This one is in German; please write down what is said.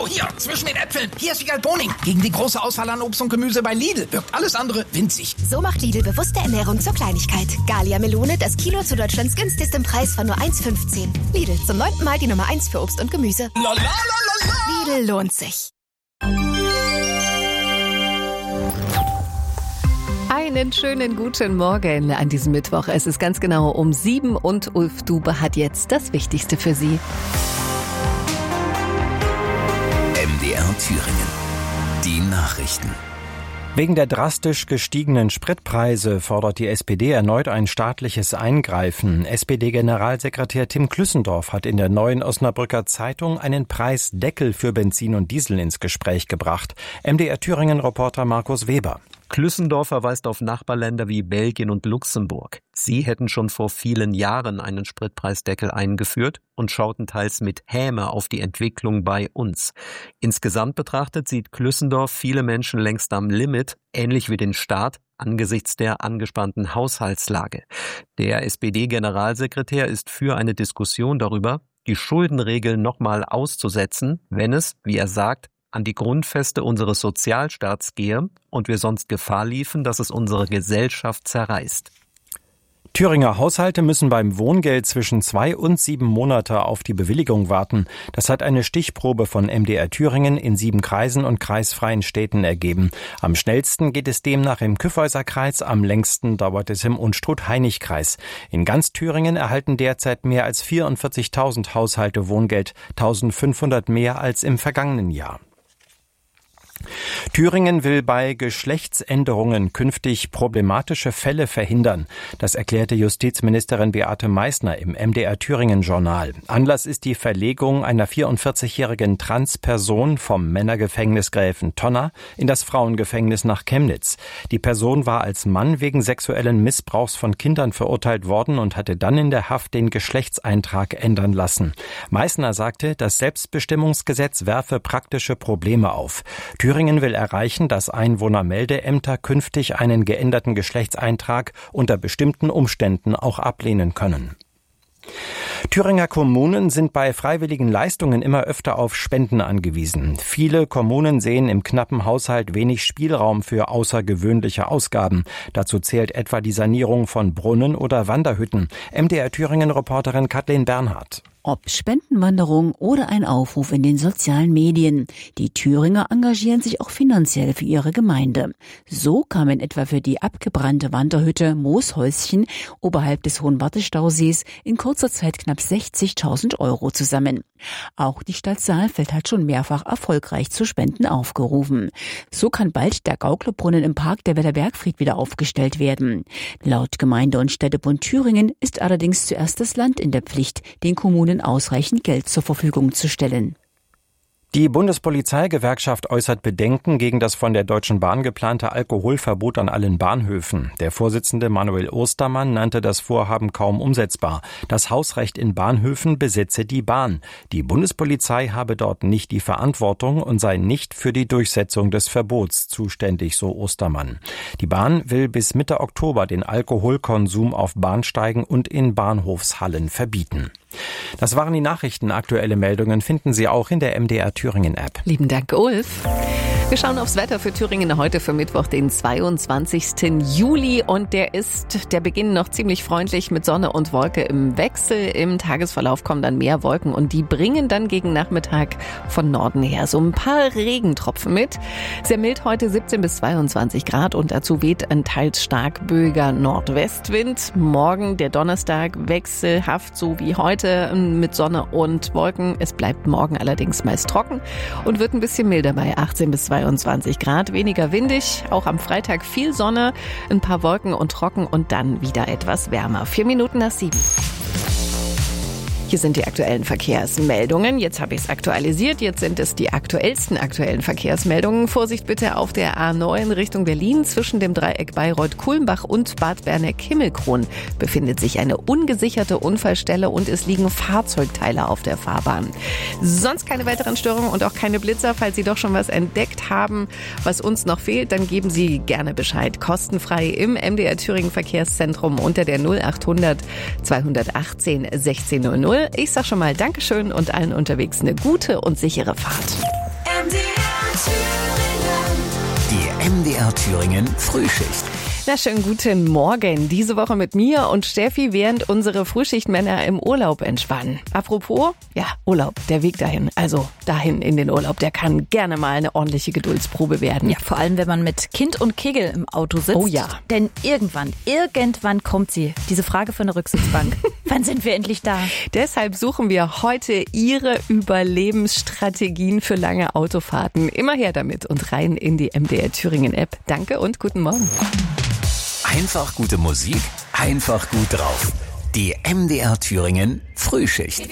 Schau hier, zwischen den Äpfeln. Hier ist Wiegald Boning. Gegen die große Auswahl an Obst und Gemüse bei Lidl wirkt alles andere winzig. So macht Lidl bewusste Ernährung zur Kleinigkeit. Gallia Melone, das Kilo zu Deutschlands günstigstem Preis von nur 1,15. Lidl, zum 9. Mal die Nummer 1 für Obst und Gemüse. Lidl lohnt sich. Einen schönen guten Morgen an diesem Mittwoch. Es ist ganz genau um 7 und Ulf Dube hat jetzt das Wichtigste für Sie. MDR Thüringen. Die Nachrichten. Wegen der drastisch gestiegenen Spritpreise fordert die SPD erneut ein staatliches Eingreifen. SPD-Generalsekretär Tim Klüssendorf hat in der Neuen Osnabrücker Zeitung einen Preisdeckel für Benzin und Diesel ins Gespräch gebracht. MDR Thüringen-Reporter Markus Weber. Klüssendorf verweist auf Nachbarländer wie Belgien und Luxemburg. Sie hätten schon vor vielen Jahren einen Spritpreisdeckel eingeführt und schauten teils mit Häme auf die Entwicklung bei uns. Insgesamt betrachtet sieht Klüssendorf viele Menschen längst am Limit, ähnlich wie den Staat, angesichts der angespannten Haushaltslage. Der SPD-Generalsekretär ist für eine Diskussion darüber, die Schuldenregeln nochmal auszusetzen, wenn es, wie er sagt, an die Grundfeste unseres Sozialstaats gehe und wir sonst Gefahr liefen, dass es unsere Gesellschaft zerreißt. Thüringer Haushalte müssen beim Wohngeld zwischen 2 und 7 Monate auf die Bewilligung warten. Das hat eine Stichprobe von MDR Thüringen in 7 Kreisen und kreisfreien Städten ergeben. Am schnellsten geht es demnach im Kyffhäuser-Kreis, am längsten dauert es im Unstrut-Heinig-Kreis. In ganz Thüringen erhalten derzeit mehr als 44.000 Haushalte Wohngeld, 1.500 mehr als im vergangenen Jahr. Thüringen will bei Geschlechtsänderungen künftig problematische Fälle verhindern. Das erklärte Justizministerin Beate Meißner im MDR Thüringen Journal. Anlass ist die Verlegung einer 44-jährigen Transperson vom Männergefängnis Gräfentonner in das Frauengefängnis nach Chemnitz. Die Person war als Mann wegen sexuellen Missbrauchs von Kindern verurteilt worden und hatte dann in der Haft den Geschlechtseintrag ändern lassen. Meißner sagte, das Selbstbestimmungsgesetz werfe praktische Probleme auf. Thüringen will erreichen, dass Einwohnermeldeämter künftig einen geänderten Geschlechtseintrag unter bestimmten Umständen auch ablehnen können. Thüringer Kommunen sind bei freiwilligen Leistungen immer öfter auf Spenden angewiesen. Viele Kommunen sehen im knappen Haushalt wenig Spielraum für außergewöhnliche Ausgaben. Dazu zählt etwa die Sanierung von Brunnen oder Wanderhütten. MDR Thüringen-Reporterin Kathleen Bernhardt. Ob Spendenwanderung oder ein Aufruf in den sozialen Medien. Die Thüringer engagieren sich auch finanziell für ihre Gemeinde. So kamen etwa für die abgebrannte Wanderhütte Mooshäuschen oberhalb des Hohenwarte-Stausees in kurzer Zeit knapp 60.000 € zusammen. Auch die Stadt Saalfeld hat schon mehrfach erfolgreich zu Spenden aufgerufen. So kann bald der Gauklerbrunnen im Park der Weller Bergfried wieder aufgestellt werden. Laut Gemeinde- und Städtebund Thüringen ist allerdings zuerst das Land in der Pflicht, den Kommunen ausreichend Geld zur Verfügung zu stellen. Die Bundespolizeigewerkschaft äußert Bedenken gegen das von der Deutschen Bahn geplante Alkoholverbot an allen Bahnhöfen. Der Vorsitzende Manuel Ostermann nannte das Vorhaben kaum umsetzbar. Das Hausrecht in Bahnhöfen besitze die Bahn. Die Bundespolizei habe dort nicht die Verantwortung und sei nicht für die Durchsetzung des Verbots zuständig, so Ostermann. Die Bahn will bis Mitte Oktober den Alkoholkonsum auf Bahnsteigen und in Bahnhofshallen verbieten. Das waren die Nachrichten. Aktuelle Meldungen finden Sie auch in der MDR Thüringen App. Lieben Dank, Ulf. Wir schauen aufs Wetter für Thüringen heute für Mittwoch, den 22. Juli. Und der Beginn noch ziemlich freundlich mit Sonne und Wolke im Wechsel. Im Tagesverlauf kommen dann mehr Wolken und die bringen dann gegen Nachmittag von Norden her so ein paar Regentropfen mit. Sehr mild heute 17 bis 22 Grad und dazu weht ein teils stark böiger Nordwestwind. Morgen, der Donnerstag, wechselhaft so wie heute mit Sonne und Wolken. Es bleibt morgen allerdings meist trocken und wird ein bisschen milder bei 18 bis 22 Grad, weniger windig. Auch am Freitag viel Sonne, ein paar Wolken und trocken und dann wieder etwas wärmer. 4 Minuten nach 7. Hier sind die aktuellen Verkehrsmeldungen. Jetzt habe ich es aktualisiert. Jetzt sind es die aktuellsten aktuellen Verkehrsmeldungen. Vorsicht bitte auf der A9 Richtung Berlin. Zwischen dem Dreieck Bayreuth-Kulmbach und Bad Berneck-Himmelkron befindet sich eine ungesicherte Unfallstelle und es liegen Fahrzeugteile auf der Fahrbahn. Sonst keine weiteren Störungen und auch keine Blitzer. Falls Sie doch schon was entdeckt haben, was uns noch fehlt, dann geben Sie gerne Bescheid. Kostenfrei im MDR Thüringen Verkehrszentrum unter der 0800 218 1600. Ich sag schon mal Dankeschön und allen unterwegs eine gute und sichere Fahrt. MDR Thüringen Frühschicht. Na, schönen guten Morgen. Diese Woche mit mir und Steffi, während unsere Frühschichtmänner im Urlaub entspannen. Apropos, ja, Urlaub, der Weg dahin, also dahin in den Urlaub, der kann gerne mal eine ordentliche Geduldsprobe werden. Ja, vor allem, wenn man mit Kind und Kegel im Auto sitzt. Oh ja. Denn irgendwann kommt sie. Diese Frage für eine Rücksitzbank. Wann sind wir endlich da? Deshalb suchen wir heute Ihre Überlebensstrategien für lange Autofahrten. Immer her damit und rein in die MDR Thüringen App. Danke und guten Morgen. Einfach gute Musik, einfach gut drauf. Die MDR Thüringen Frühschicht.